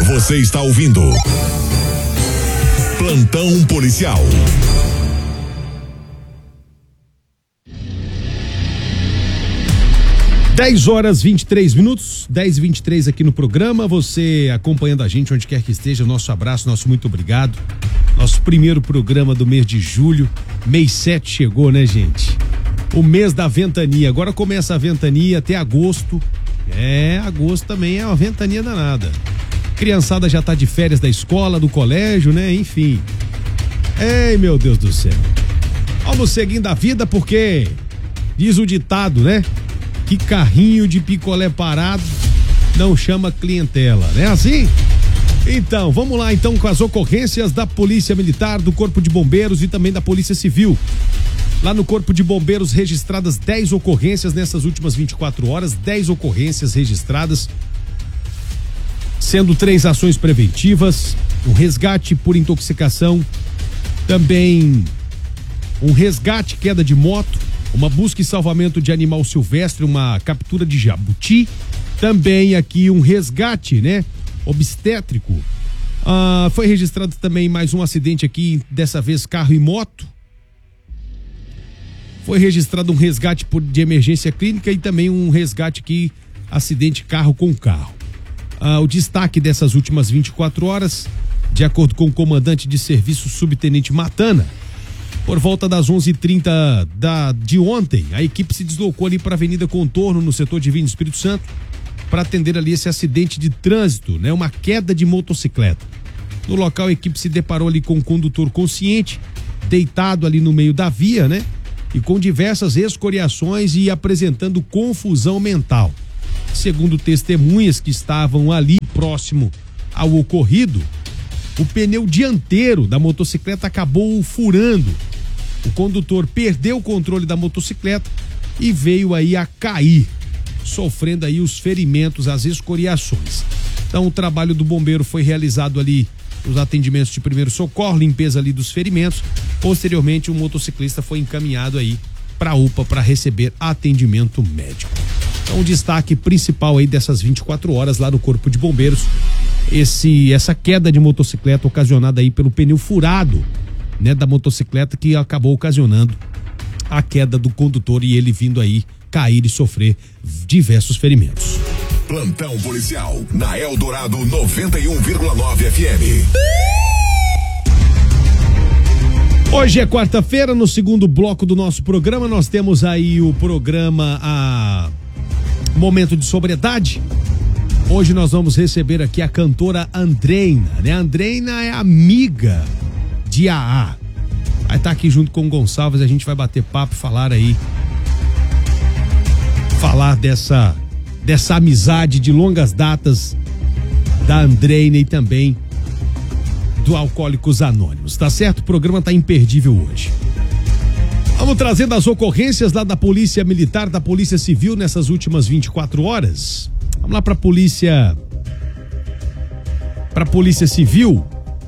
Você está ouvindo Plantão Policial. Dez horas 23 minutos, 10h23 aqui no programa, você acompanhando a gente onde quer que esteja, nosso abraço, nosso muito obrigado. Nosso primeiro programa do mês de julho, mês 7 chegou, né, gente? O mês da ventania, agora começa a ventania até agosto. Agosto também é uma ventania danada. Criançada já tá de férias da escola, do colégio, né? Enfim. Ei, meu Deus do céu. Vamos seguindo a vida porque diz o ditado, né? Que carrinho de picolé parado não chama clientela, não é assim? Então, vamos lá então com as ocorrências da Polícia Militar, do Corpo de Bombeiros e também da Polícia Civil. Lá no Corpo de Bombeiros registradas 10 ocorrências nessas últimas 24 horas, 10 ocorrências registradas, sendo 3 ações preventivas, um resgate por intoxicação, também um resgate queda de moto, uma busca e salvamento de animal silvestre, uma captura de jabuti, também aqui um resgate, né, obstétrico. Foi registrado também mais um acidente aqui, dessa vez carro e moto. Foi registrado um resgate de emergência clínica e também um resgate aqui, acidente carro com carro. O destaque dessas últimas 24 horas, de acordo com o comandante de serviço, subtenente Matana, por volta das 11h30 de ontem, a equipe se deslocou ali para a Avenida Contorno, no setor Divino Espírito Santo, para atender ali esse acidente de trânsito, né? Uma queda de motocicleta. No local, a equipe se deparou ali com um condutor consciente, deitado ali no meio da via, né? E com diversas escoriações e apresentando confusão mental. Segundo testemunhas que estavam ali próximo ao ocorrido, o pneu dianteiro da motocicleta acabou furando. O condutor perdeu o controle da motocicleta e veio aí a cair, sofrendo aí os ferimentos, as escoriações. Então o trabalho do bombeiro foi realizado ali, os atendimentos de primeiro socorro, limpeza ali dos ferimentos. Posteriormente o motociclista foi encaminhado aí para a UPA para receber atendimento médico. Então o destaque principal aí dessas 24 horas lá no Corpo de Bombeiros, essa queda de motocicleta ocasionada aí pelo pneu furado, né, da motocicleta, que acabou ocasionando a queda do condutor e ele vindo aí cair e sofrer diversos ferimentos. Plantão Policial na Eldorado 91,9 FM. Hoje é quarta-feira, no segundo bloco do nosso programa, nós temos aí o programa Momento de Sobriedade. Hoje nós vamos receber aqui a cantora Andreina, né? A Andreina é amiga de AA. Vai estar aqui junto com o Gonçalves, a gente vai bater papo, falar dessa amizade de longas datas da Andreina e também do Alcoólicos Anônimos, tá certo? O programa tá imperdível hoje. Vamos trazendo as ocorrências lá da Polícia Militar, da Polícia Civil nessas últimas 24 horas. Vamos lá para a Polícia Civil.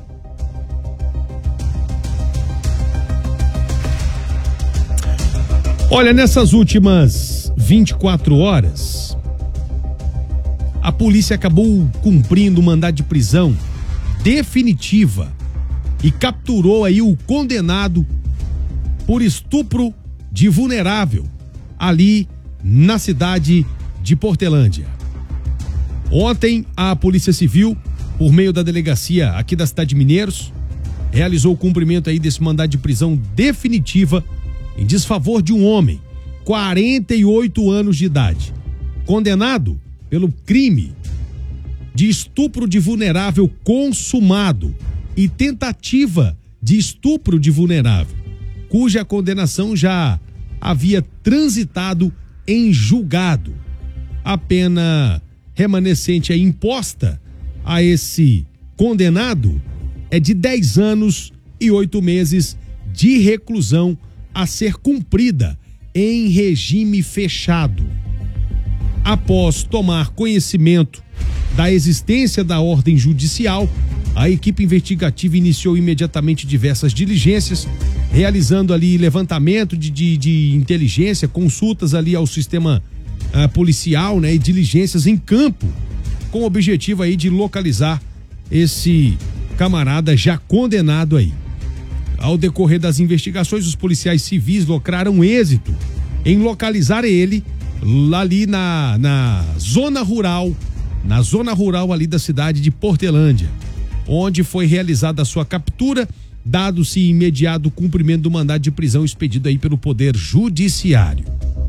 Olha, nessas últimas 24 horas, a polícia acabou cumprindo um mandado de prisão definitiva e capturou aí o condenado por estupro de vulnerável ali na cidade de Portelândia. Ontem, a Polícia Civil, por meio da delegacia aqui da cidade de Mineiros, realizou o cumprimento aí desse mandado de prisão definitiva em desfavor de um homem, 48 anos de idade, condenado pelo crime de estupro de vulnerável consumado e tentativa de estupro de vulnerável, cuja condenação já havia transitado em julgado. A pena remanescente imposta a esse condenado é de 10 anos e 8 meses de reclusão a ser cumprida em regime fechado. Após tomar conhecimento da existência da ordem judicial, a equipe investigativa iniciou imediatamente diversas diligências, realizando ali levantamento de inteligência, consultas ali ao sistema policial, né, e diligências em campo, com o objetivo aí de localizar esse camarada já condenado aí. Ao decorrer das investigações, os policiais civis lograram êxito em localizar ele ali na zona rural ali da cidade de Portelândia, onde foi realizada a sua captura, dado-se imediato o cumprimento do mandado de prisão expedido aí pelo Poder Judiciário.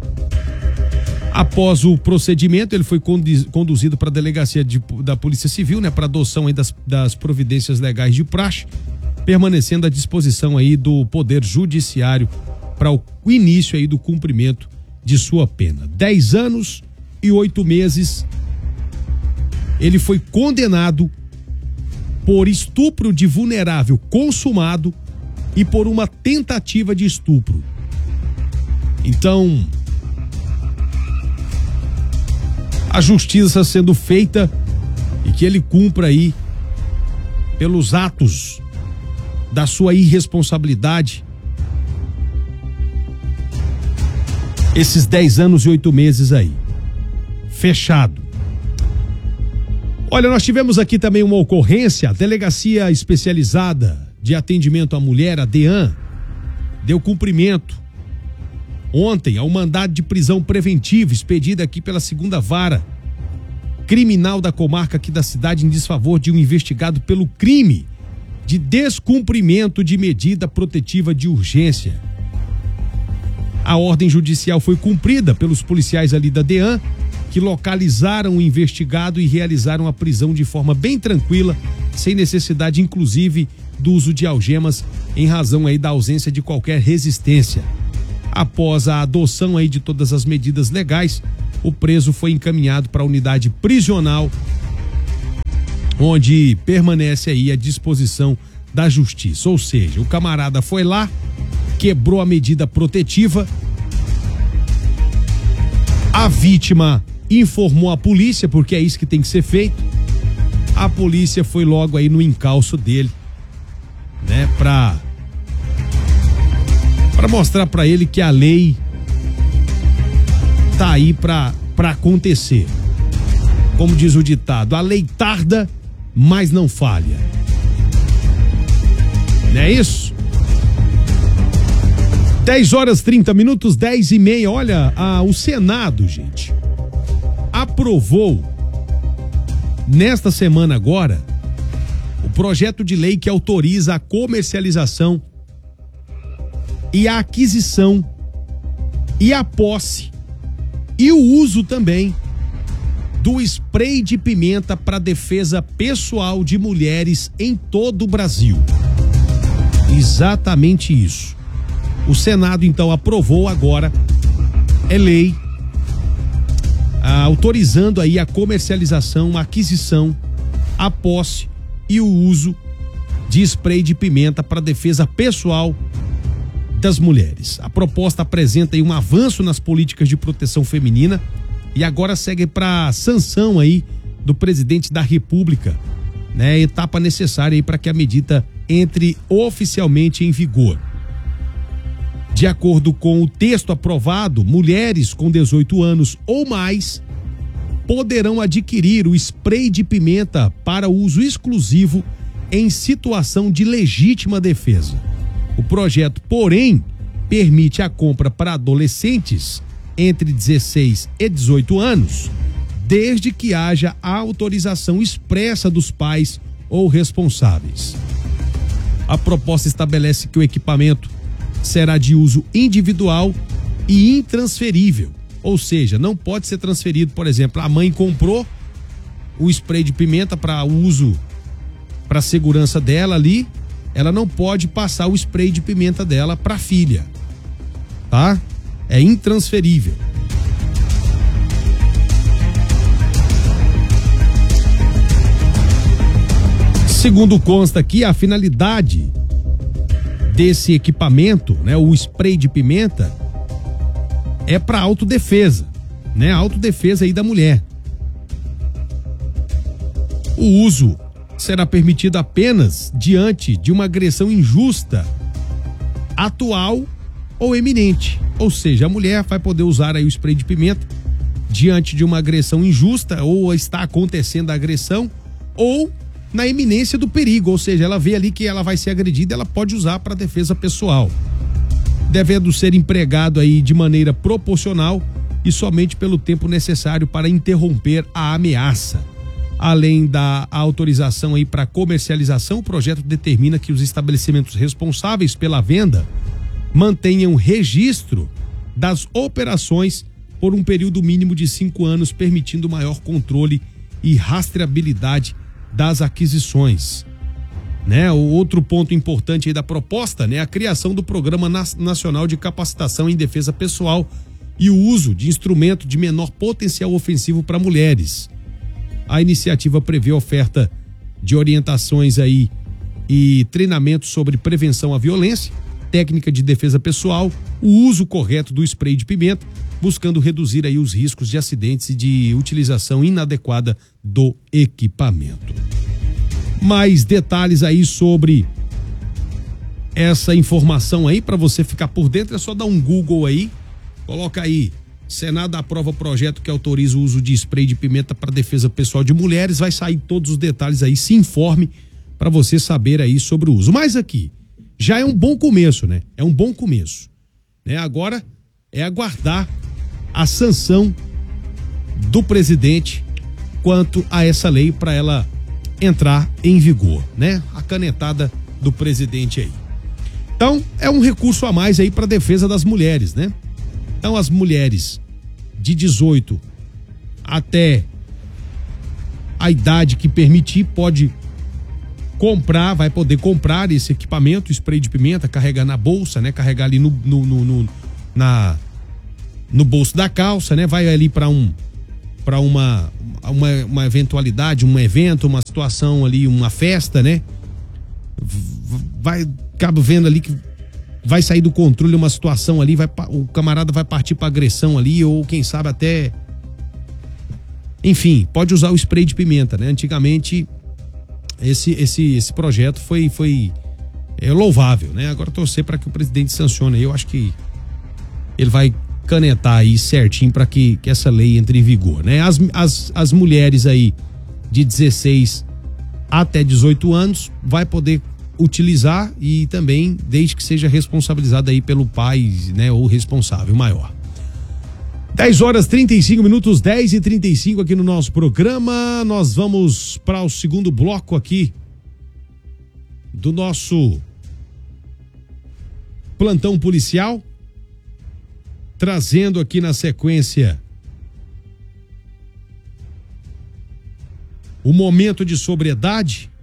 Após o procedimento, ele foi conduzido para a delegacia da Polícia Civil, né, para adoção aí das providências legais de praxe, permanecendo à disposição aí do Poder Judiciário para o início aí do cumprimento de sua pena. 10 anos e 8 meses. Ele foi condenado por estupro de vulnerável consumado e por uma tentativa de estupro. Então, a justiça sendo feita e que ele cumpra aí pelos atos da sua irresponsabilidade esses 10 anos e 8 meses aí. Fechado. Olha, nós tivemos aqui também uma ocorrência. A Delegacia Especializada de Atendimento à Mulher, a DEAN, deu cumprimento ontem ao mandado de prisão preventiva expedido aqui pela 2ª Vara Criminal da comarca aqui da cidade em desfavor de um investigado pelo crime de descumprimento de medida protetiva de urgência. A ordem judicial foi cumprida pelos policiais ali da DEAN, que localizaram o investigado e realizaram a prisão de forma bem tranquila, sem necessidade inclusive do uso de algemas, em razão aí da ausência de qualquer resistência. Após a adoção aí de todas as medidas legais, o preso foi encaminhado para a unidade prisional, onde permanece aí à disposição da justiça. Ou seja, o camarada foi lá, quebrou a medida protetiva, a vítima informou a polícia, porque é isso que tem que ser feito. A polícia foi logo aí no encalço dele, né, pra mostrar pra ele que a lei tá aí pra acontecer. Como diz o ditado, a lei tarda, mas não falha. Não é isso? 10h30, 10h30. Olha, o Senado, gente, aprovou nesta semana agora o projeto de lei que autoriza a comercialização e a aquisição e a posse e o uso também do spray de pimenta para defesa pessoal de mulheres em todo o Brasil. Exatamente isso. O Senado então aprovou agora, é lei, autorizando aí a comercialização, a aquisição, a posse e o uso de spray de pimenta para defesa pessoal das mulheres. A proposta apresenta aí um avanço nas políticas de proteção feminina e agora segue para sanção aí do presidente da República, né? Etapa necessária aí para que a medida entre oficialmente em vigor. De acordo com o texto aprovado, mulheres com 18 anos ou mais poderão adquirir o spray de pimenta para uso exclusivo em situação de legítima defesa. O projeto, porém, permite a compra para adolescentes entre 16 e 18 anos, desde que haja a autorização expressa dos pais ou responsáveis. A proposta estabelece que o equipamento será de uso individual e intransferível, ou seja, não pode ser transferido. Por exemplo, a mãe comprou o spray de pimenta para uso, para segurança dela ali, ela não pode passar o spray de pimenta dela para a filha, tá? É intransferível. Segundo consta aqui, a finalidade desse equipamento, né, o spray de pimenta, é para autodefesa, né? Autodefesa aí da mulher. O uso será permitido apenas diante de uma agressão injusta, atual ou eminente. Ou seja, a mulher vai poder usar aí o spray de pimenta diante de uma agressão injusta, ou está acontecendo a agressão, ou na iminência do perigo, ou seja, ela vê ali que ela vai ser agredida, ela pode usar para defesa pessoal, devendo ser empregado aí de maneira proporcional e somente pelo tempo necessário para interromper a ameaça. Além da autorização aí para comercialização, o projeto determina que os estabelecimentos responsáveis pela venda mantenham registro das operações por um período mínimo de 5 anos, permitindo maior controle e rastreabilidade das aquisições. Né? O outro ponto importante aí da proposta, né, a criação do Programa Nacional de Capacitação em Defesa Pessoal e o uso de instrumento de menor potencial ofensivo para mulheres. A iniciativa prevê a oferta de orientações aí e treinamentos sobre prevenção à violência, técnica de defesa pessoal, o uso correto do spray de pimenta, buscando reduzir aí os riscos de acidentes e de utilização inadequada do equipamento. Mais detalhes aí sobre essa informação aí, para você ficar por dentro, é só dar um Google aí, coloca aí, Senado aprova projeto que autoriza o uso de spray de pimenta para defesa pessoal de mulheres, vai sair todos os detalhes aí, se informe para você saber aí sobre o uso. Mas aqui, já é um bom começo, né? É um bom começo, né? Agora é aguardar a sanção do presidente quanto a essa lei para ela entrar em vigor, né? A canetada do presidente aí. Então, é um recurso a mais aí para defesa das mulheres, né? Então, as mulheres de 18 até a idade que permitir pode comprar, vai poder comprar esse equipamento, spray de pimenta, carregar na bolsa, né? Carregar ali no bolso da calça, né? Vai ali para uma eventualidade, um evento, uma situação ali, uma festa, né? Acaba vendo ali que vai sair do controle uma situação ali, o camarada vai partir para agressão ali, ou quem sabe até, enfim, pode usar o spray de pimenta, né? Antigamente esse projeto foi louvável, né? Agora torcer para que o presidente sancione. Eu acho que ele vai canetar aí certinho para que essa lei entre em vigor, né? As mulheres aí de 16 até 18 anos vai poder utilizar, e também desde que seja responsabilizada aí pelo pai, né, ou responsável maior. 10h35, 10h35 aqui no nosso programa. Nós vamos para o segundo bloco aqui do nosso plantão policial, trazendo aqui na sequência o momento de sobriedade.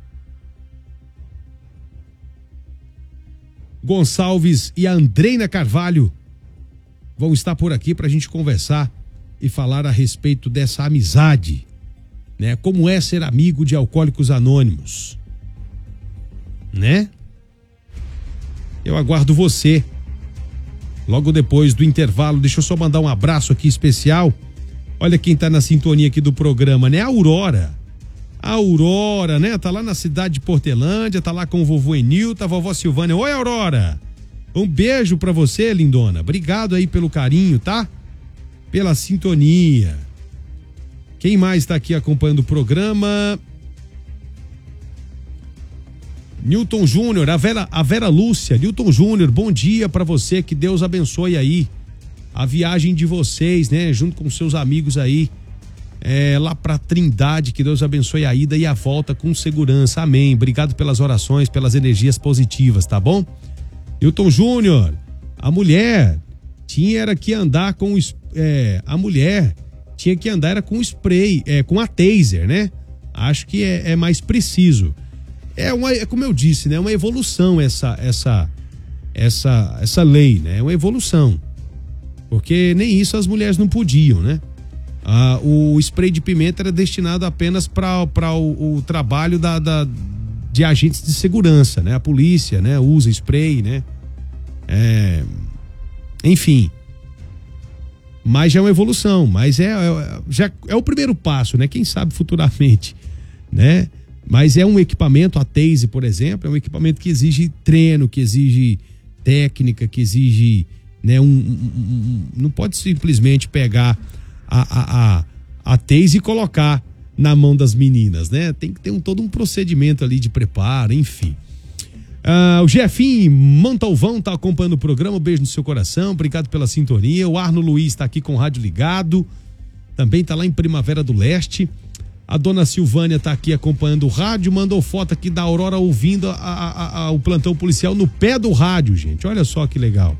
Gonçalves e a Andreina Carvalho vão estar por aqui para a gente conversar e falar a respeito dessa amizade, né? Como é ser amigo de Alcoólicos Anônimos, né? Eu aguardo você logo depois do intervalo. Deixa eu só mandar um abraço aqui especial. Olha quem tá na sintonia aqui do programa, né? A Aurora, né? Tá lá na cidade de Portelândia, tá lá com o vovô Enilton, a vovó Silvânia. Oi, Aurora! Um beijo pra você, lindona. Obrigado aí pelo carinho, tá? Pela sintonia. Quem mais tá aqui acompanhando o programa? Newton Júnior, a Vera Lúcia. Newton Júnior, bom dia pra você, que Deus abençoe aí a viagem de vocês, né? Junto com seus amigos aí. Lá pra Trindade, que Deus abençoe a ida e a volta com segurança, amém. Obrigado pelas orações, pelas energias positivas, tá bom? Hilton Júnior, a mulher tinha que andar com com spray, com a taser, né? Acho que é mais preciso. Como eu disse, né? É uma evolução essa lei, né? É uma evolução, porque nem isso as mulheres não podiam, né? O spray de pimenta era destinado apenas para o trabalho de agentes de segurança, né? A polícia, né? Usa spray, né? Enfim. Mas já é uma evolução, mas já é o primeiro passo, né? Quem sabe futuramente, né? Mas é um equipamento, a Taser, por exemplo, é um equipamento que exige treino, que exige técnica, que exige, né? Não pode simplesmente pegar a Taser e colocar na mão das meninas, né? Tem que ter todo um procedimento ali de preparo, enfim. O Jefinho Montalvão tá acompanhando o programa, um beijo no seu coração, obrigado pela sintonia. O Arno Luiz tá aqui com o rádio ligado, também tá lá em Primavera do Leste. A dona Silvânia tá aqui acompanhando o rádio, mandou foto aqui da Aurora ouvindo o plantão policial no pé do rádio, gente, olha só que legal.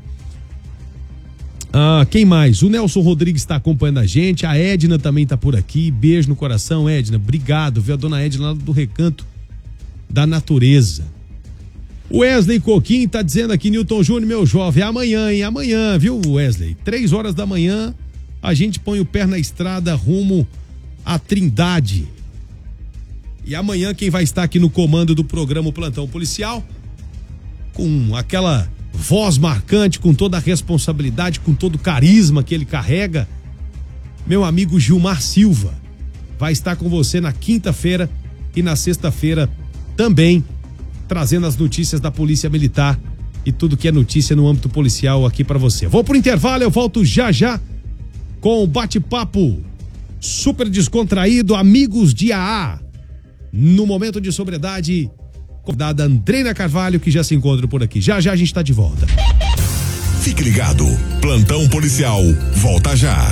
Quem mais? O Nelson Rodrigues está acompanhando a gente, a Edna também tá por aqui, beijo no coração, Edna, obrigado, viu a dona Edna lá do Recanto da Natureza. O Wesley Coquim tá dizendo aqui, Newton Júnior, meu jovem, amanhã, hein? Amanhã, viu, Wesley? 3 horas da manhã, a gente põe o pé na estrada rumo à Trindade. E amanhã quem vai estar aqui no comando do programa Plantão Policial, com aquela voz marcante, com toda a responsabilidade, com todo o carisma que ele carrega, meu amigo Gilmar Silva, vai estar com você na quinta-feira e na sexta-feira também, trazendo as notícias da Polícia Militar e tudo que é notícia no âmbito policial aqui pra você. Vou pro intervalo, eu volto já com o bate-papo super descontraído, amigos de AA. No momento de sobriedade, convidada Andreina Carvalho, que já se encontra por aqui. Já a gente tá de volta. Fique ligado, Plantão Policial volta já.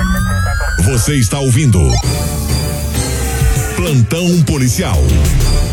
Você está ouvindo Plantão Policial.